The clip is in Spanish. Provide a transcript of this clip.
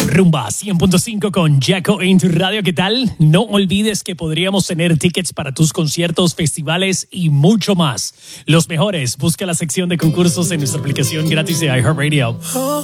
Rumba 100.5 con Jaco en tu radio. ¿Qué tal? No olvides que podríamos tener tickets para tus conciertos, festivales y mucho más. Los mejores. Busca la sección de concursos en nuestra aplicación gratis de iHeartRadio.